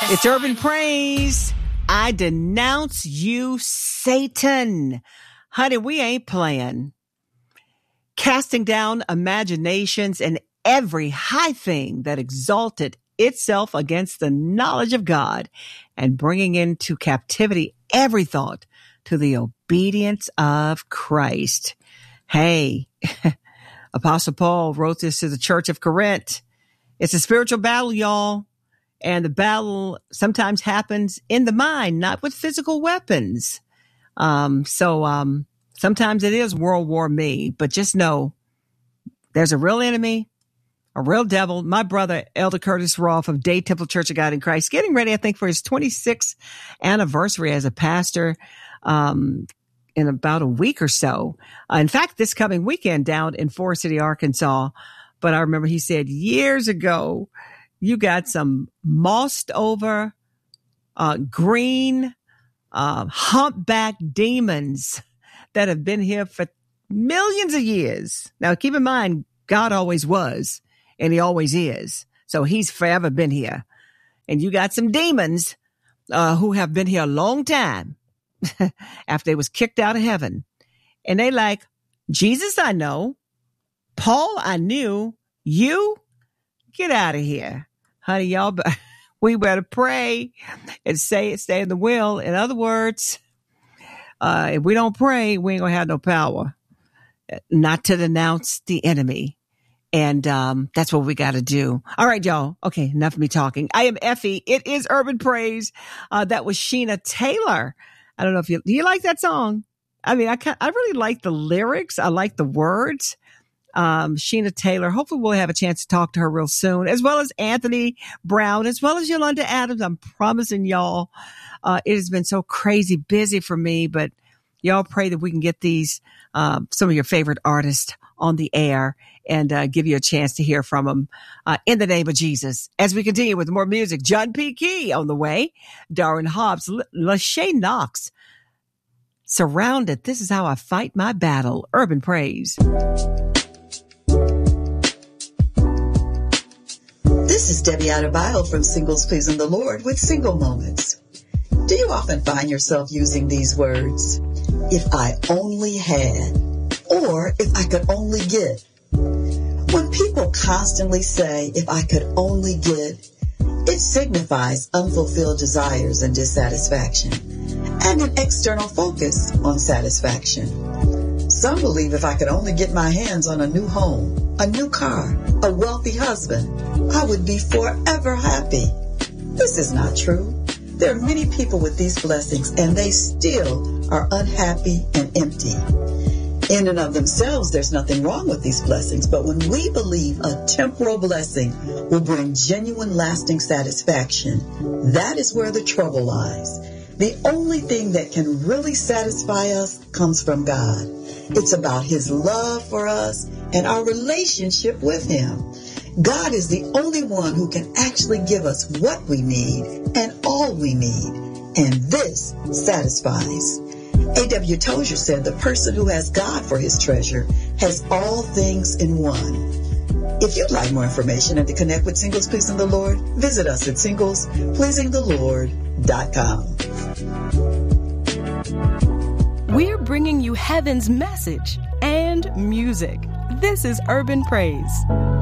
It's Urban Praise. I denounce you, Satan. Honey, we ain't playing. Casting down imaginations and every high thing that exalted itself against the knowledge of God, and bringing into captivity every thought to the obedience of Christ. Hey, Apostle Paul wrote this to the church of Corinth. It's a spiritual battle, y'all. And the battle sometimes happens in the mind, not with physical weapons. So sometimes it is World War Me, but just know there's a real enemy, a real devil. My brother, Elder Curtis Rolfe of Day Temple Church of God in Christ, getting ready, I think, for his 26th anniversary as a pastor in about a week or so. In fact, this coming weekend down in Forest City, Arkansas. But I remember he said years ago, you got some mossed over, green, humpback demons that have been here for millions of years. Now, keep in mind, God always was, and he always is. So he's forever been here. And you got some demons who have been here a long time after they was kicked out of heaven. And they like, Jesus, I know. Paul, I knew. You, get out of here. Honey, y'all, we better pray and stay in the will. In other words, if we don't pray, we ain't going to have no power not to denounce the enemy. And that's what we got to do. All right, y'all. Okay, enough of me talking. I am Effie. It is Urban Praise. That was Sheena Taylor. I don't know if do you like that song? I mean, I really like the lyrics. I like the words. Sheena Taylor. Hopefully we'll have a chance to talk to her real soon, as well as Anthony Brown, as well as Yolanda Adams. I'm promising y'all, it has been so crazy busy for me, but y'all pray that we can get these, some of your favorite artists on the air and, give you a chance to hear from them, in the name of Jesus. As we continue with more music, John P. Key on the way, Darren Hobbs, Lachey Knox, Surrounded. This is how I fight my battle. Urban Praise. This is Debbie Adebayo from Singles Pleasing the Lord with Single Moments. Do you often find yourself using these words? If I only had, or if I could only get. When people constantly say, if I could only get, it signifies unfulfilled desires and dissatisfaction, and an external focus on satisfaction. Some believe if I could only get my hands on a new home, a new car, a wealthy husband, I would be forever happy. This is not true. There are many people with these blessings, and they still are unhappy and empty. In and of themselves, there's nothing wrong with these blessings, but when we believe a temporal blessing will bring genuine, lasting satisfaction, that is where the trouble lies. The only thing that can really satisfy us comes from God. It's about His love for us and our relationship with Him. God is the only one who can actually give us what we need and all we need, and this satisfies. A.W. Tozier said the person who has God for his treasure has all things in one. If you'd like more information and to connect with Singles Pleasing the Lord, visit us at singlespleasingthelord.com. We're bringing you heaven's message and music. This is Urban Praise.